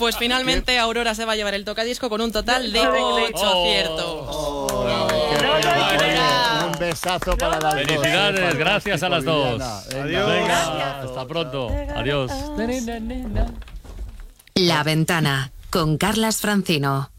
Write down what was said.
Pues finalmente Aurora se va a llevar el tocadisco con un total de 8 aciertos. Un besazo para las dos. Felicidades, gracias a las dos. Adiós. Venga, hasta pronto. Adiós. La Ventana con Carlas Francino.